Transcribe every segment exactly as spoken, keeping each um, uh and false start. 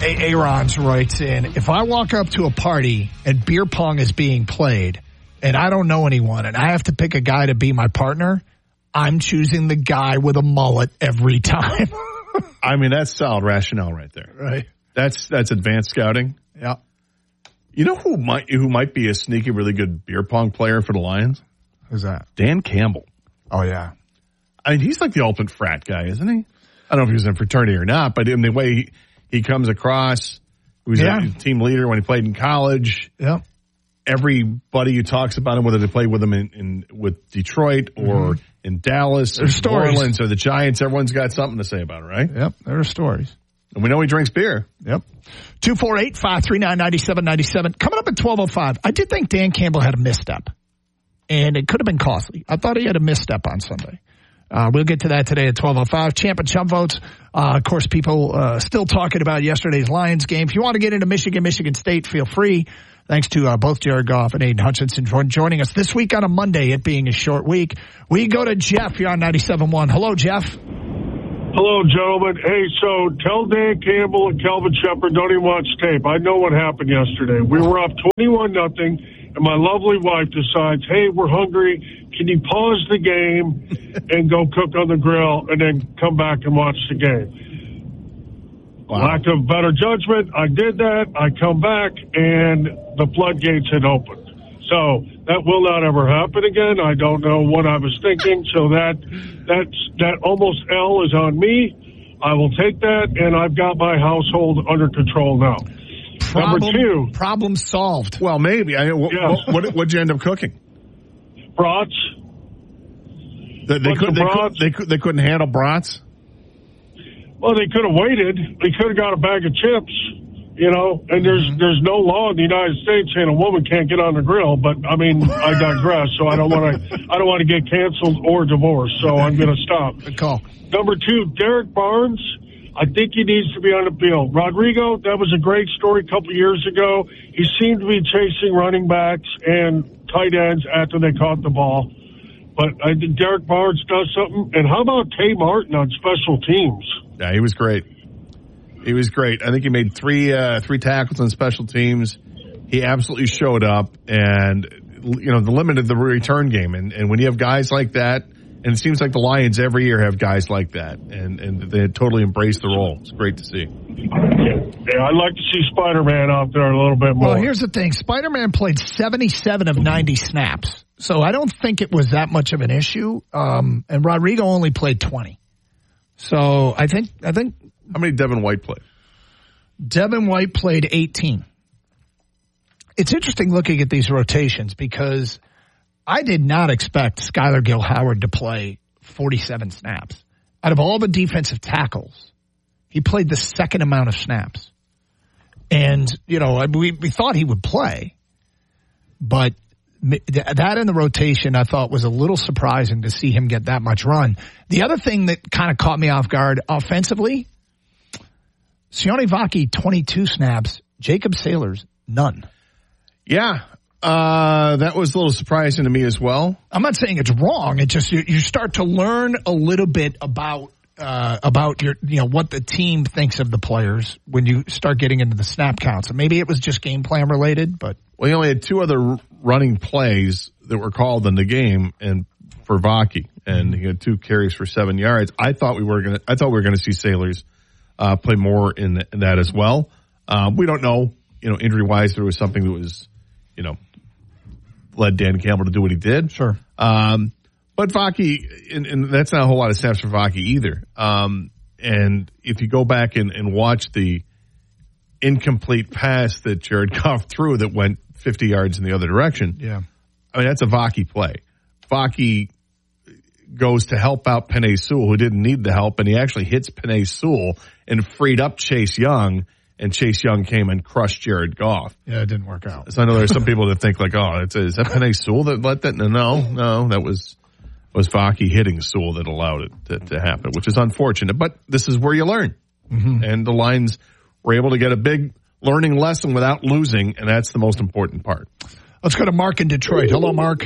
Aaron's writes in, if I walk up to a party and beer pong is being played and I don't know anyone and I have to pick a guy to be my partner, I'm choosing the guy with a mullet every time. I mean, that's solid rationale right there. Right. That's that's advanced scouting. Yeah. You know who might who might be a sneaky, really good beer pong player for the Lions? Who's that? Dan Campbell. Oh, yeah. I mean, he's like the ultimate frat guy, isn't he? I don't know if he was in a fraternity or not, but in the way he, he comes across, he was yeah. a team leader when he played in college. Yeah. Everybody who talks about him, whether they played with him in, in with Detroit or mm-hmm. in Dallas or New Orleans or the Giants, everyone's got something to say about it, right? Yep, there are stories. And we know he drinks beer. Yep. two four eight, five three nine, nine seven nine seven. Coming up at twelve oh five, I did think Dan Campbell had a misstep, and it could have been costly. I thought he had a misstep on Sunday. Uh, we'll get to that today at twelve oh five. Champ and Chump votes. Uh, of course, people uh, still talking about yesterday's Lions game. If you want to get into Michigan, Michigan State, feel free. Thanks to uh, both Jared Goff and Aiden Hutchinson for joining us this week on a Monday, it being a short week. We go to Jeff here on ninety-seven point one. Hello, Jeff. Hello, gentlemen. Hey, so tell Dan Campbell and Kelvin Shepard don't even watch tape. I know what happened yesterday. We were up twenty-one nothing, and my lovely wife decides, hey, we're hungry. Can you pause the game and go cook on the grill and then come back and watch the game? Wow. Lack of better judgment, I did that. I come back, and the floodgates had opened. So that will not ever happen again. I don't know what I was thinking. So that that's, that almost L is on me. I will take that, and I've got my household under control now. Problem, Number two. Problem solved. Well, maybe. I, what, yes. what, what what'd you end up cooking? Brats. They, they, could, they, could, they, could, they couldn't handle brats? Well, they could have waited. They could have got a bag of chips. You know, and there's mm-hmm. there's no law in the United States saying a woman can't get on the grill. But I mean, I digress. So I don't want to I don't want to get canceled or divorced. So I'm going to stop. Good call. Number two, Derek Barnes. I think he needs to be on the field. Rodrigo, that was a great story a couple years ago. He seemed to be chasing running backs and tight ends after they caught the ball. But I think Derek Barnes does something. And how about Tay Martin on special teams? Yeah, he was great. He was great. I think he made three uh, three tackles on special teams. He absolutely showed up, and you know the limit of the return game. And, and when you have guys like that, and it seems like the Lions every year have guys like that, and, and they totally embrace the role. It's great to see. Yeah, I'd like to see Spider-Man out there a little bit more. Well, here's the thing. Spider-Man played seventy-seven of ninety snaps, so I don't think it was that much of an issue. Um, and Rodrigo only played twenty. So I think I think. How many Devin White played? Devin White played eighteen. It's interesting looking at these rotations because I did not expect Skylar Gill-Howard to play forty-seven snaps. Out of all the defensive tackles, he played the second amount of snaps. And, you know, we, we thought he would play, but that in the rotation I thought was a little surprising to see him get that much run. The other thing that kind of caught me off guard offensively, Sione Vaki, twenty-two snaps. Jacob Sailors, none. Yeah, uh, that was a little surprising to me as well. I'm not saying it's wrong. It just you, you start to learn a little bit about uh, about your you know what the team thinks of the players when you start getting into the snap counts. And maybe it was just game plan related, but well, he only had two other running plays that were called in the game, and for Vaki, and he had two carries for seven yards. I thought we were gonna. I thought we were gonna see Sailors Uh, play more in, the, in that as well. Um, we don't know, you know, injury-wise, there was something that was, you know, led Dan Campbell to do what he did. Sure. Um, but Vaki, and, and that's not a whole lot of snaps for Vaki either. Um, and if you go back and, and watch the incomplete pass that Jared Goff threw that went fifty yards in the other direction, yeah, I mean, that's a Vaki play. Vaki goes to help out Penei Sewell, who didn't need the help, and he actually hits Penei Sewell and freed up Chase Young, and Chase Young came and crushed Jared Goff. Yeah, it didn't work out. So I know there's some people that think like, oh, it's, is that Penei Sewell that let that? No, no, that was was Vaki hitting Sewell that allowed it to, to happen, which is unfortunate. But this is where you learn. Mm-hmm. And the Lions were able to get a big learning lesson without losing, and that's the most important part. Let's go to Mark in Detroit. Hello, Mark.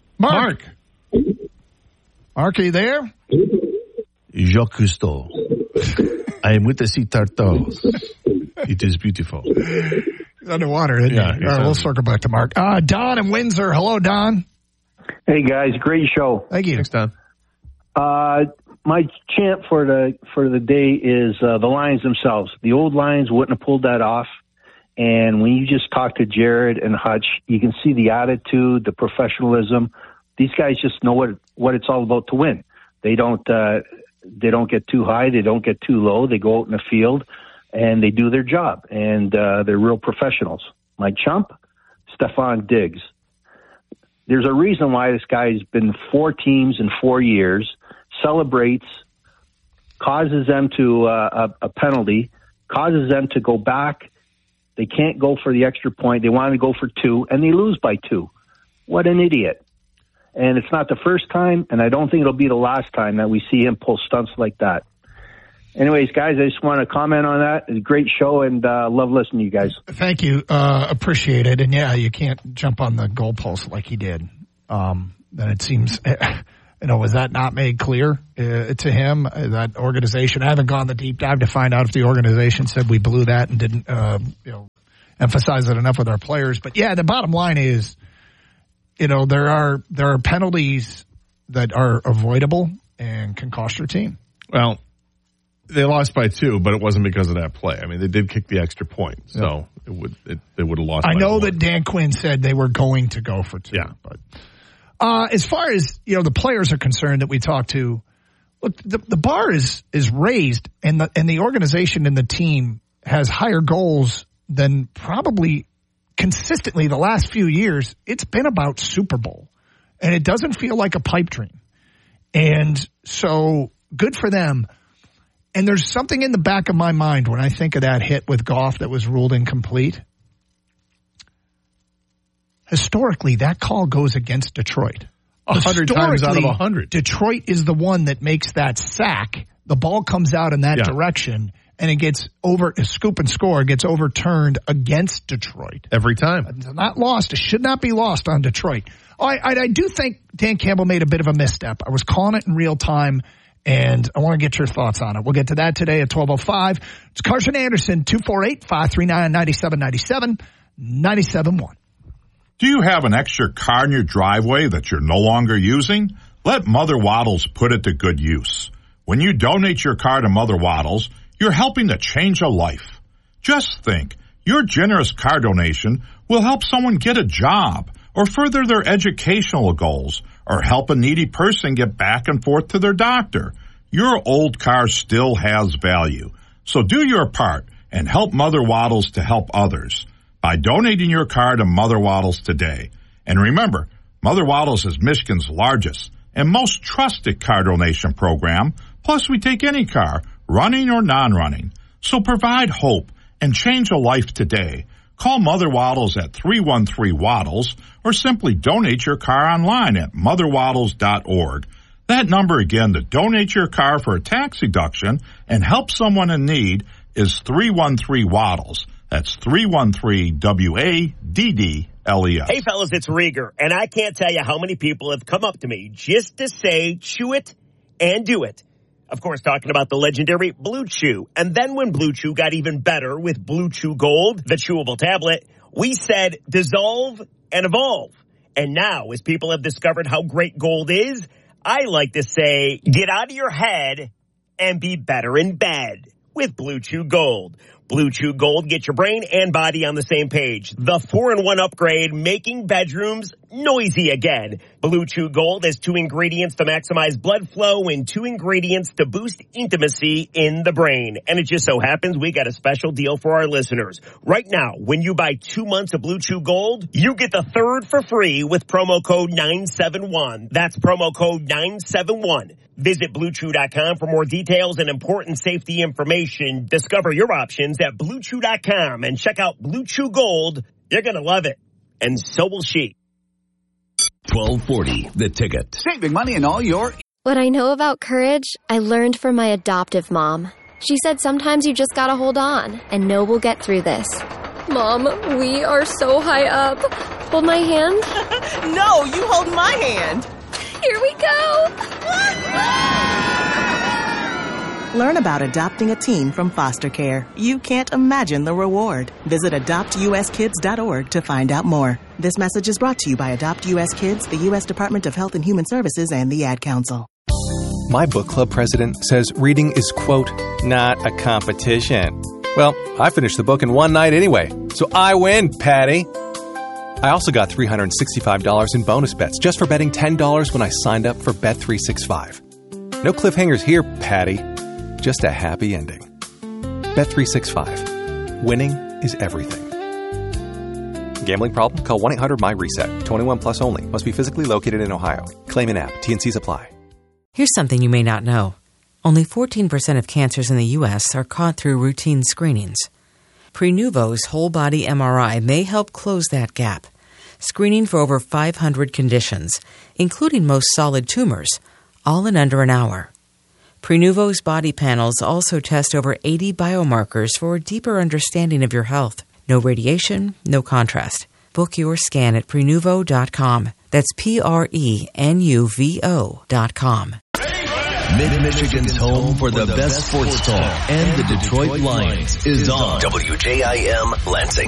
Mark. Mark, are you there? Jacques Cousteau. I am with the sea turtles. It is beautiful. He's underwater, isn't Yeah, he? he's All right, we'll under- circle back to Mark. Uh, Don in Windsor. Hello, Don. Hey guys, great show. Thank you. Thanks, Don. Uh, my chant for the for the day is uh, the Lions themselves. The old Lions wouldn't have pulled that off. And when you just talk to Jared and Hutch, you can see the attitude, the professionalism. These guys just know what what it's all about to win. They don't uh, they don't get too high, they don't get too low. They go out in the field and they do their job, and uh, they're real professionals. My chump, Stefan Diggs. There's a reason why this guy's been four teams in four years, celebrates, causes them to uh, a, a penalty, causes them to go back. They can't go for the extra point. They want to go for two, and they lose by two. What an idiot. And it's not the first time, and I don't think it'll be the last time that we see him pull stunts like that. Anyways, guys, I just want to comment on that. It's a great show, and uh, love listening to you guys. Thank you. Uh, appreciate it. And yeah, you can't jump on the goalpost like he did. Um, then it seems, you know, was that not made clear uh, to him, uh, that organization? I haven't gone the deep dive to find out if the organization said we blew that and didn't, uh, you know, emphasize it enough with our players. But yeah, the bottom line is, you know, there are, there are penalties that are avoidable and can cost your team. Well, they lost by two, but it wasn't because of that play. I mean, they did kick the extra point, so yeah. it would it, they would have lost. I by know more. that Dan Quinn said they were going to go for two. Yeah. But uh, as far as, you know, the players are concerned that we talked to, look, the, the bar is is raised, and the and the organization and the team has higher goals than probably consistently the last few years. It's been about Super Bowl, and it doesn't feel like a pipe dream. And so good for them. And there's something in the back of my mind when I think of that hit with Goff that was ruled incomplete. Historically, that call goes against Detroit. A hundred times out of a hundred. Detroit is the one that makes that sack. The ball comes out in that Yeah. direction, and it gets over, a scoop and score gets overturned against Detroit. Every time. It's not lost. It should not be lost on Detroit. Oh, I, I, I do think Dan Campbell made a bit of a misstep. I was calling it in real time, and I want to get your thoughts on it. We'll get to that today at twelve oh five. It's Carson Anderson, two four eight, five three nine, nine seven nine seven, nine seven one. Do you have an extra car in your driveway that you're no longer using? Let Mother Waddles put it to good use. When you donate your car to Mother Waddles, you're helping to change a life. Just think, your generous car donation will help someone get a job or further their educational goals or help a needy person get back and forth to their doctor. Your old car still has value. So do your part and help Mother Waddles to help others by donating your car to Mother Waddles today. And remember, Mother Waddles is Michigan's largest and most trusted car donation program. Plus, we take any car, running or non-running. So provide hope and change a life today. Call Mother Waddles at three one three Waddles or simply donate your car online at mother waddles dot org. That number again to donate your car for a tax deduction and help someone in need is three one three Waddles. That's three one three W A D D L E S. Hey, fellas, it's Rieger, and I can't tell you how many people have come up to me just to say, chew it and do it. Of course, talking about the legendary Blue Chew. And then when Blue Chew got even better with Blue Chew Gold, the chewable tablet, we said dissolve and evolve. And now, as people have discovered how great gold is, I like to say, get out of your head and be better in bed with Blue Chew Gold. Blue Chew Gold gets your brain and body on the same page. The four in one upgrade, making bedrooms noisy again. Blue Chew Gold has two ingredients to maximize blood flow and two ingredients to boost intimacy in the brain. And it just so happens we got a special deal for our listeners. Right now, when you buy two months of Blue Chew Gold, you get the third for free with promo code nine seven one. That's promo code nine seven one. Visit blue chew dot com for more details and important safety information. Discover your options at blue chew dot com and check out Blue Chew Gold. You're going to love it. And so will she. twelve forty, The Ticket. Saving money in all your... What I know about courage, I learned from my adoptive mom. She said sometimes you just gotta hold on and know we'll get through this. Mom, we are so high up. Hold my hand. No, you hold my hand. Here we go. Learn about adopting a teen from foster care. You can't imagine the reward. Visit adopt u s kids dot org to find out more. This message is brought to you by Adopt U S Kids, the U S Department of Health and Human Services, and the Ad Council. My book club president says reading is, quote, not a competition. Well, I finished the book in one night anyway, so I win, Patty. I also got three hundred sixty-five dollars in bonus bets just for betting ten dollars when I signed up for Bet three sixty-five. No cliffhangers here, Patty. Just a happy ending. Bet three sixty-five. Winning is everything. Gambling problem? Call one eight hundred M Y reset. twenty-one plus only. Must be physically located in Ohio. Claim an app. T N Cs apply. Here's something you may not know. Only fourteen percent of cancers in the U S are caught through routine screenings. Prenuvo's whole-body M R I may help close that gap, screening for over five hundred conditions, including most solid tumors, all in under an hour. Prenuvo's body panels also test over eighty biomarkers for a deeper understanding of your health. No radiation, no contrast. Book your scan at Prenuvo dot com. That's P R E N U V O dot com. Mid-Michigan's home for the best sports talk and the Detroit Lions is on W J I M Lansing.